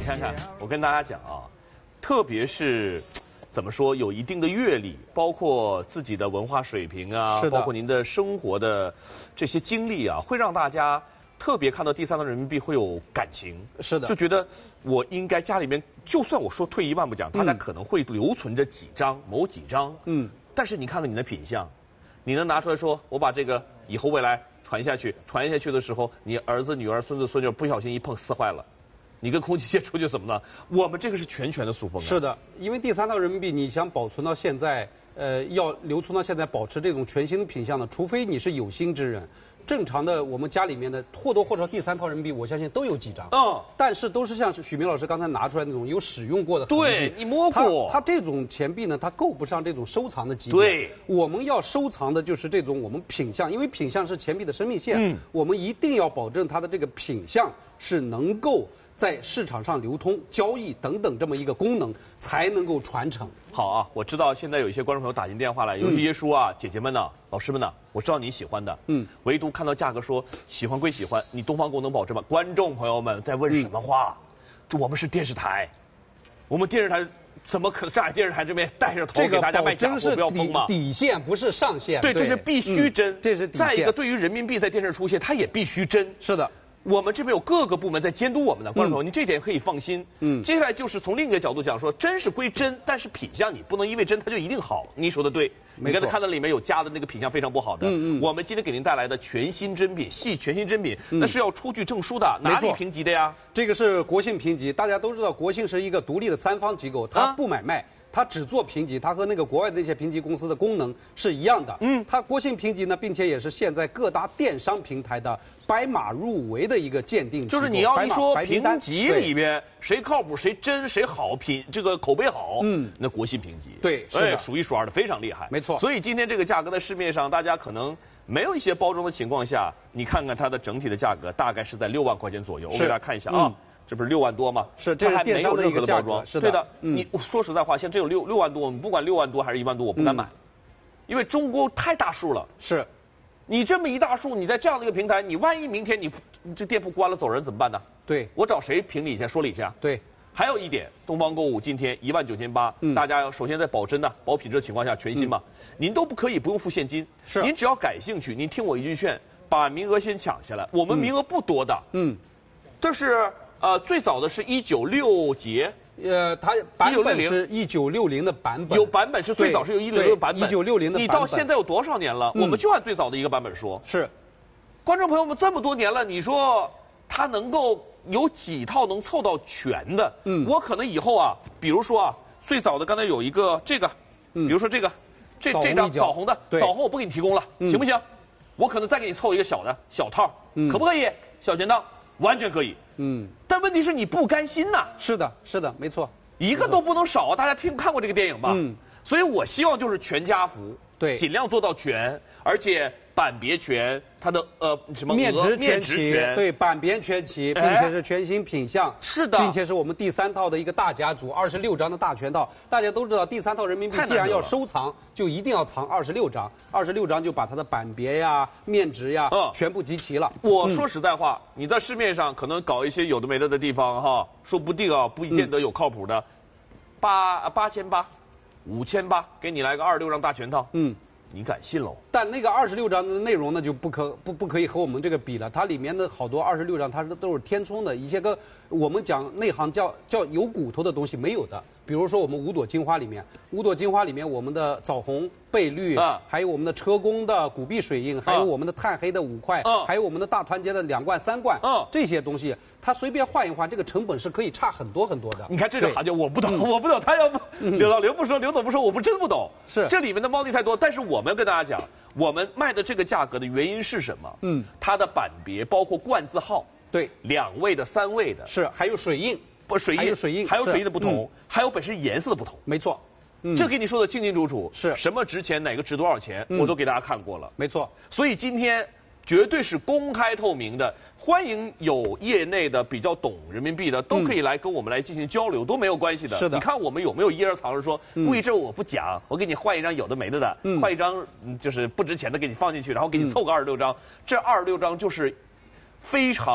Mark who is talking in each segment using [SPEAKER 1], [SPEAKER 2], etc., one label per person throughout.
[SPEAKER 1] 看看，我跟大家讲啊，特别是怎么说，有一定的阅历，包括自己的文化水平啊，包括您的生活的这些经历啊，会让大家特别看到第三套人民币会有感情。
[SPEAKER 2] 是的，
[SPEAKER 1] 就觉得我应该家里面，就算我说退一万步讲，大家可能会留存着几张某几张，但是你看看你的品相，你能拿出来说，我把这个以后未来传下去的时候，你儿子、女儿、孙子、孙女不小心一碰撕坏了。你跟空气接触就怎么呢？我们这个是全的塑封。
[SPEAKER 2] 是的，因为第三套人民币你想保存到现在，要留存到现在，保持这种全新的品相呢，除非你是有心之人。正常的，我们家里面的或多或少第三套人民币，我相信都有几张。但是都是像许明老师刚才拿出来那种有使用过的痕迹。
[SPEAKER 1] 对，你摸过。
[SPEAKER 2] 它这种钱币呢，它够不上这种收藏的级别。
[SPEAKER 1] 对，
[SPEAKER 2] 我们要收藏的就是这种我们品相，因为品相是钱币的生命线。我们一定要保证它的这个品相是能够在市场上流通、交易等等这么一个功能，才能够传承。
[SPEAKER 1] 好啊，我知道现在有一些观众朋友打进电话来，有一些叔啊、姐姐们呢、老师们呢，我知道你喜欢的，唯独看到价格说喜欢归喜欢，你东方购能保证吗？观众朋友们在问什么话？这我们是电视台，我们电视台怎么可上海电视台这边带着头给大家卖假货，不要疯吗？
[SPEAKER 2] 底线不是上限。
[SPEAKER 1] 对，这是必须真，
[SPEAKER 2] 这是底线。
[SPEAKER 1] 再一个，对于人民币在电视出现，它也必须真。
[SPEAKER 2] 是的。
[SPEAKER 1] 我们这边有各个部门在监督我们的，观众朋友，您这点可以放心。接下来就是从另一个角度讲说，真是归真，但是品相你不能因为真它就一定好。您说的对，你刚才看到里面有加的那个品相非常不好的。我们今天给您带来的全新真品，全新真品，那是要出具证书的，哪里评级的呀？
[SPEAKER 2] 这个是国信评级，大家都知道，国信是一个独立的三方机构，它不买卖。它只做评级，它和那个国外的那些评级公司的功能是一样的。它国信评级呢，并且也是现在各大电商平台的白马入围的一个鉴定。
[SPEAKER 1] 就是你要一说评级里边谁靠谱、谁真、谁好，这个口碑好，那国信评级
[SPEAKER 2] 对，是
[SPEAKER 1] 数一数二的，非常厉害。
[SPEAKER 2] 没错。
[SPEAKER 1] 所以今天这个价格在市面上，大家可能没有一些包装的情况下，你看看它的整体的价格大概是在6万块钱左右。我给大家看一下啊。这不是6万多吗？
[SPEAKER 2] 是，这是电商的一个包装。
[SPEAKER 1] 是的，对的。你说实在话，像这有6万多，我们不管6万多还是1万多，我不敢买，因为中国太大数了。
[SPEAKER 2] 是，
[SPEAKER 1] 你这么一大数，你在这样的一个平台，你万一明天你这店铺关了走人怎么办呢？
[SPEAKER 2] 对，
[SPEAKER 1] 我找谁评理去说理去？
[SPEAKER 2] 对。
[SPEAKER 1] 还有一点，东方购物今天19800，大家要首先在保真的、保品质的情况下，全新嘛，您都不用付现金，
[SPEAKER 2] 是，
[SPEAKER 1] 您只要感兴趣，您听我一句劝，把名额先抢下来。我们名额不多的，这是。最早的是196节，
[SPEAKER 2] 它版本是1960的版本，
[SPEAKER 1] 有版本是最早是有196的版本
[SPEAKER 2] ，1960的版本。
[SPEAKER 1] 你到现在有多少年了？我们就按最早的一个版本说。
[SPEAKER 2] 是，
[SPEAKER 1] 观众朋友们这么多年了，你说它能够有几套能凑到全的？我可能以后啊，比如说啊，最早的刚才有一个这个，比如说这张枣红的，枣红我不给你提供了，行不行？我可能再给你凑一个小套，可不可以？小钱当完全可以。但问题是你不甘心呐。
[SPEAKER 2] 是的，是的，没错，
[SPEAKER 1] 一个都不能少啊！大家看过这个电影吧？所以我希望就是全家福，
[SPEAKER 2] 对，
[SPEAKER 1] 尽量做到全，而且版别全，它的什么
[SPEAKER 2] 面值全，对，版别全齐，并且是全新品相，
[SPEAKER 1] 是的，
[SPEAKER 2] 并且是我们第三套的一个大家族，26张的大全套。大家都知道，第三套人民币既然要收藏，就一定要藏26张，26张就把它的版别呀、面值呀，全部集齐了。
[SPEAKER 1] 我说实在话，你在市面上可能搞一些有的没的的地方哈，说不定啊，不见得有靠谱的，8800、5800，给你来个26张大全套，你敢信喽？
[SPEAKER 2] 但那个26张的内容呢，就不可以和我们这个比了。它里面的好多26张，它都是填充的一些个我们讲内行叫有骨头的东西没有的。比如说我们5朵金花里面我们的枣红、倍绿，还有我们的车工的古币水印，还有我们的炭黑的5块，还有我们的大团结的2罐、3罐，这些东西它随便换一换，这个成本是可以差很多很多的。
[SPEAKER 1] 你看这种行情我不懂，我不懂。他要不刘不说，刘总不说，我真不懂。
[SPEAKER 2] 是
[SPEAKER 1] 这里面的猫腻太多，但是我们要跟大家讲，我们卖的这个价格的原因是什么？它的版别包括冠字号，
[SPEAKER 2] 对
[SPEAKER 1] ，2位的、3位的，
[SPEAKER 2] 是还有水印。
[SPEAKER 1] 水印还有水印的不同，还有本身颜色的不同。
[SPEAKER 2] 没错，
[SPEAKER 1] 这给你说的清清楚楚，
[SPEAKER 2] 是
[SPEAKER 1] 什么值钱，哪个值多少钱，我都给大家看过了。
[SPEAKER 2] 没错，
[SPEAKER 1] 所以今天绝对是公开透明的，欢迎有业内的比较懂人民币的都可以来跟我们来进行交流，都没有关系的。
[SPEAKER 2] 是的，
[SPEAKER 1] 你看我们有没有掖着藏着说，故意这我不讲，我给你换一张有的没的，换一张就是不值钱的给你放进去，然后给你凑个26张，这26张就是非常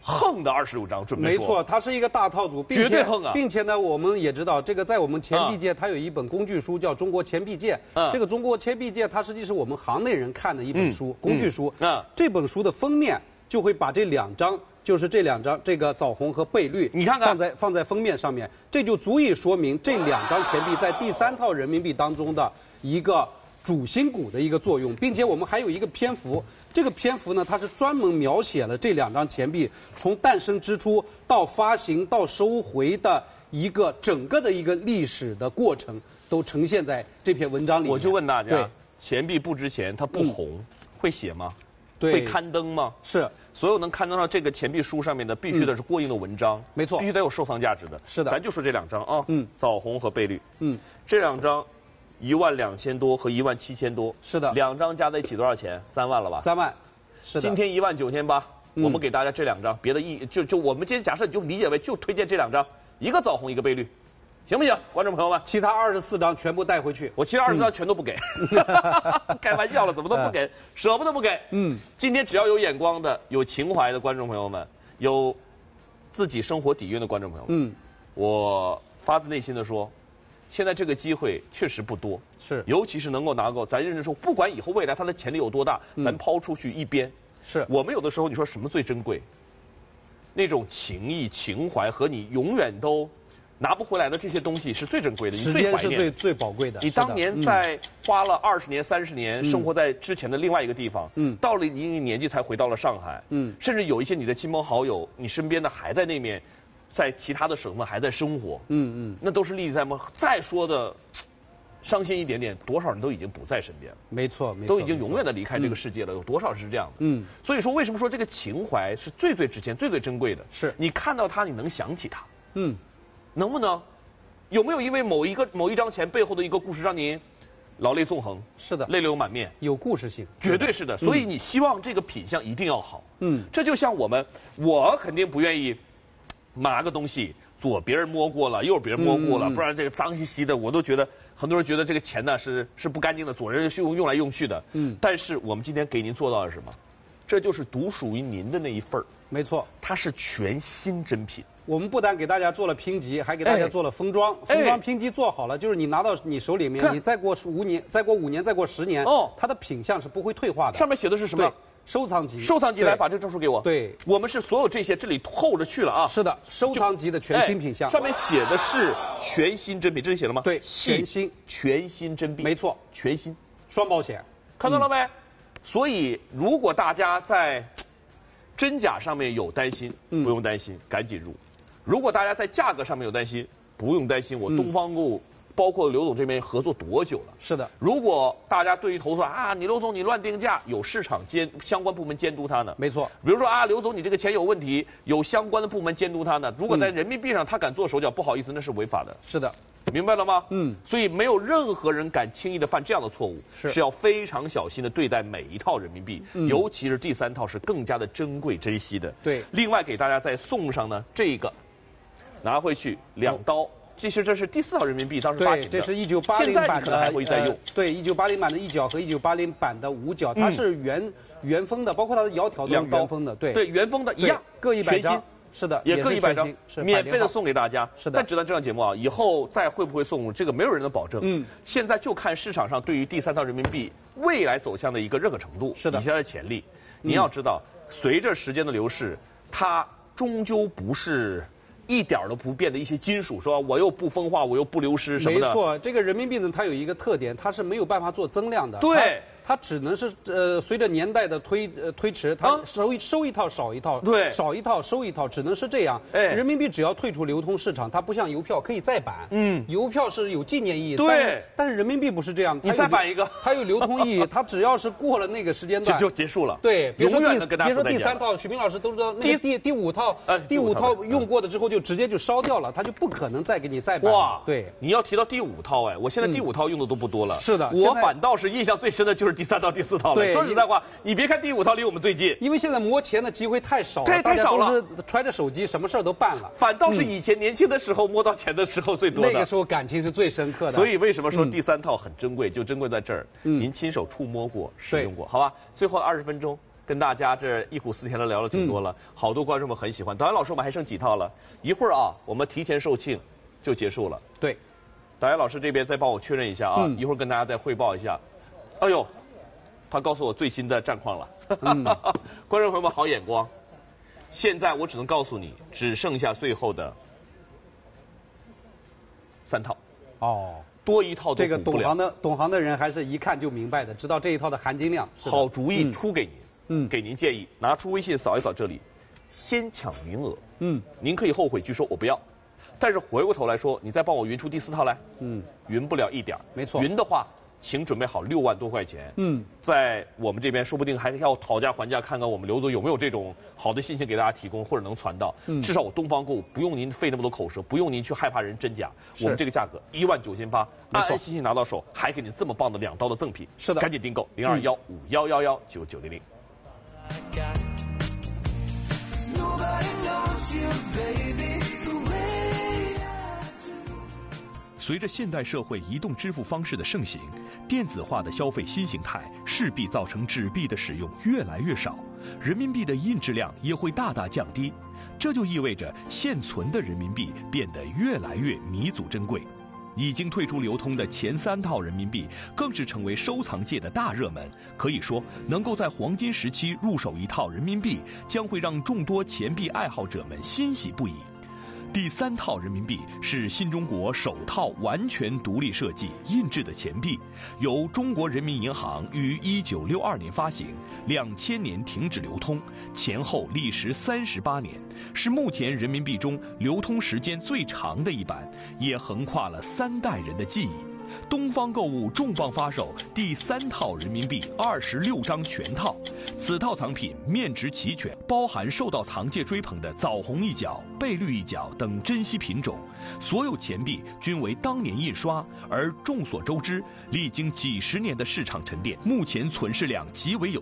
[SPEAKER 1] 横的26张，准备说。
[SPEAKER 2] 没错，它是一个大套组，
[SPEAKER 1] 绝对横啊！
[SPEAKER 2] 并且呢，我们也知道，这个在我们钱币界，它有一本工具书叫《中国钱币界》。这个《中国钱币界》，它实际是我们行内人看的一本书，工具书。这本书的封面就会把这2张。就是这2张，这个枣红和倍率，
[SPEAKER 1] 你看看
[SPEAKER 2] 放在封面上面，这就足以说明这2张钱币在第3套人民币当中的一个主心骨的一个作用，并且我们还有一个篇幅，这个篇幅呢，它是专门描写了这2张钱币从诞生之初到发行到收回的一个整个的一个历史的过程，都呈现在这篇文章里面。
[SPEAKER 1] 我就问大家，钱币不值钱，它不红，会写吗？
[SPEAKER 2] 对，
[SPEAKER 1] 会刊登吗？
[SPEAKER 2] 是。
[SPEAKER 1] 所有能刊登到这个钱币书上面的，必须得是过硬的文章，
[SPEAKER 2] 没错，
[SPEAKER 1] 必须得有收藏价值的。
[SPEAKER 2] 是的，
[SPEAKER 1] 咱就说这2张啊，枣红和倍率，这2张12000多和17000多，
[SPEAKER 2] 是的
[SPEAKER 1] ，2张加在一起多少钱？3万了吧
[SPEAKER 2] ？3万，是的。
[SPEAKER 1] 今天19800，我们给大家这2张，别的就我们今天假设你就理解为就推荐这2张，一个枣红一个倍率。行不行，观众朋友们？
[SPEAKER 2] 其他24张全部带回去。
[SPEAKER 1] 我其他24张全都不给，开玩笑了，怎么都不给，舍不得不给。今天只要有眼光的、有情怀的观众朋友们，有自己生活底蕴的观众朋友们，我发自内心的说，现在这个机会确实不多，
[SPEAKER 2] 是，
[SPEAKER 1] 尤其是能够拿够，咱认真说，不管以后未来它的潜力有多大，咱抛出去一边。
[SPEAKER 2] 是
[SPEAKER 1] 我们有的时候，你说什么最珍贵？那种情谊、情怀和你永远都拿不回来的这些东西是最珍贵的，
[SPEAKER 2] 时间是最宝贵的。
[SPEAKER 1] 你当年在花了20年、30年生活在之前的另外一个地方，到了一定年纪才回到了上海，甚至有一些你的亲朋好友，你身边的还在那面，在其他的省份还在生活，那都是历历在目。再说的伤心一点点，多少人都已经不在身边了，
[SPEAKER 2] 没错，
[SPEAKER 1] 都已经永远的离开这个世界了，有多少是这样的？所以说为什么说这个情怀是最最值钱、最最珍贵的？
[SPEAKER 2] 是
[SPEAKER 1] 你看到它，你能想起它，能不能？有没有因为某一张钱背后的一个故事让您老泪纵横？
[SPEAKER 2] 是的，
[SPEAKER 1] 泪流满面，
[SPEAKER 2] 有故事性，
[SPEAKER 1] 绝对是的。所以你希望这个品相一定要好。这就像我肯定不愿意拿个东西左别人摸过了，右别人摸过了，不然这个脏兮兮的，我都觉得很多人觉得这个钱呢是不干净的，左人用来用去的。但是我们今天给您做到的是什么？这就是独属于您的那一份儿。
[SPEAKER 2] 没错，
[SPEAKER 1] 它是全新真品。
[SPEAKER 2] 我们不但给大家做了拼集，还给大家做了封装。封装拼集做好了，就是你拿到你手里面，你再过5年、再过5年、再过10年，它的品相是不会退化的。
[SPEAKER 1] 上面写的是什么？
[SPEAKER 2] 收藏级。
[SPEAKER 1] 收藏级，来把这个证书给我。
[SPEAKER 2] 对，
[SPEAKER 1] 我们是所有这些，这里厚着去了啊。
[SPEAKER 2] 是的，收藏级的全新品相。
[SPEAKER 1] 上面写的是全新真品，这里写了吗？
[SPEAKER 2] 对，全新
[SPEAKER 1] 真币。
[SPEAKER 2] 没错，
[SPEAKER 1] 全新，
[SPEAKER 2] 双保险，
[SPEAKER 1] 看到了没？所以，如果大家在真假上面有担心，不用担心，赶紧入。如果大家在价格上面有担心，不用担心，我东方购物包括刘总这边合作多久了？
[SPEAKER 2] 是的。
[SPEAKER 1] 如果大家对于投诉你刘总你乱定价，有市场相关部门监督他呢。
[SPEAKER 2] 没错。
[SPEAKER 1] 比如说刘总你这个钱有问题，有相关的部门监督他呢。如果在人民币上他敢做手脚，不好意思，那是违法的。
[SPEAKER 2] 是的。
[SPEAKER 1] 明白了吗？所以没有任何人敢轻易的犯这样的错误，是要非常小心的对待每一套人民币，尤其是第3套是更加的珍贵珍惜的。
[SPEAKER 2] 对。
[SPEAKER 1] 另外给大家再送上呢这个，拿回去2刀。其实这是第4套人民币当时发行的，
[SPEAKER 2] 这是1980版的，
[SPEAKER 1] 现在你可能还会再用。
[SPEAKER 2] 对，1980版的1角和1980版的5角，它是原封的，包括它的窈窕都是原封的。对，
[SPEAKER 1] 原封的一样，
[SPEAKER 2] 各100张。是的，
[SPEAKER 1] 也各100张，免费的送给大家。
[SPEAKER 2] 是的。
[SPEAKER 1] 但只当这档节目以后再会不会送，这个没有人能保证。现在就看市场上对于第3套人民币未来走向的一个认可程度，
[SPEAKER 2] 是的，
[SPEAKER 1] 以下的潜力。你要知道，随着时间的流逝，它终究不是一点都不变的一些金属，说我又不风化，我又不流失什么的。
[SPEAKER 2] 没错，这个人民币呢，它有一个特点，它是没有办法做增量的。
[SPEAKER 1] 对。
[SPEAKER 2] 它只能是随着年代的推迟，它收一套少一套，
[SPEAKER 1] 对，
[SPEAKER 2] 少一套收一套，只能是这样。人民币只要退出流通市场，它不像邮票可以再版。邮票是有纪念意义，
[SPEAKER 1] 对，
[SPEAKER 2] 但是人民币不是这样，
[SPEAKER 1] 你再版一个，
[SPEAKER 2] 它有流通意义，它只要是过了那个时间段
[SPEAKER 1] 就结束了。
[SPEAKER 2] 对，
[SPEAKER 1] 永远的跟大家说再见。
[SPEAKER 2] 别说第3套，许明老师都知道，第5套，第5套用过的之后就直接就烧掉了，它就不可能再给你再版。
[SPEAKER 1] 哇，
[SPEAKER 2] 对，
[SPEAKER 1] 你要提到第5套，我现在第5套用的都不多了。
[SPEAKER 2] 是的，
[SPEAKER 1] 我反倒是印象最深的就是第3套、第4套。
[SPEAKER 2] 对，
[SPEAKER 1] 说实在话，你别看第5套离我们最近，
[SPEAKER 2] 因为现在摸钱的机会太少了，
[SPEAKER 1] 太少了，
[SPEAKER 2] 都是揣着手机，什么事儿都办了。
[SPEAKER 1] 反倒是以前年轻的时候摸到钱的时候最多的，
[SPEAKER 2] 那个时候感情是最深刻的。
[SPEAKER 1] 所以为什么说第3套很珍贵，就珍贵在这儿，您亲手触摸过、使用过，好吧？最后20分钟。跟跟大家这忆苦思甜的聊了挺多了，好多观众们很喜欢。导演老师，我们还剩几套了？一会儿啊，我们提前售罄就结束了。
[SPEAKER 2] 对，
[SPEAKER 1] 导演老师这边再帮我确认一下啊，一会儿跟大家再汇报一下。哎呦，他告诉我最新的战况了。观众朋友们，好眼光。现在我只能告诉你，只剩下最后的3套。
[SPEAKER 2] 哦，
[SPEAKER 1] 多一套都
[SPEAKER 2] 这个
[SPEAKER 1] 补不了。
[SPEAKER 2] 懂行的人还是一看就明白的，知道这一套的含金量。
[SPEAKER 1] 好主意出给您，给您建议，拿出微信扫一扫这里，先抢名额。您可以后悔拒说我不要，但是回过头来说，你再帮我匀出第4套来。匀不了一点儿。
[SPEAKER 2] 没错。
[SPEAKER 1] 匀的话，请准备好6万多块钱。在我们这边说不定还要讨价还价，看看我们刘总有没有这种好的信息给大家提供，或者能传到。至少我东方购物不用您费那么多口舌，不用您去害怕人真假。我们这个价格19800，安安心心拿到手，还给您这么棒的2刀的赠品。
[SPEAKER 2] 是的，
[SPEAKER 1] 赶紧订购021511199900。
[SPEAKER 3] 随着现代社会移动支付方式的盛行，电子化的消费新形态势必造成纸币的使用越来越少，人民币的印制量也会大大降低。这就意味着现存的人民币变得越来越弥足珍贵。已经退出流通的前3套人民币更是成为收藏界的大热门。可以说，能够在黄金时期入手一套人民币，将会让众多钱币爱好者们欣喜不已。第3套人民币是新中国首套完全独立设计印制的钱币，由中国人民银行于1962年发行，2000年停止流通，前后历时38年，是目前人民币中流通时间最长的一版，也横跨了3代人的记忆。东方购物重磅发售第3套人民币26张全套，此套藏品面值齐全，包含受到藏界追捧的枣红一角、贝绿一角等珍稀品种。所有钱币均为当年印刷，而众所周知，历经几10年的市场沉淀，目前存世量极为有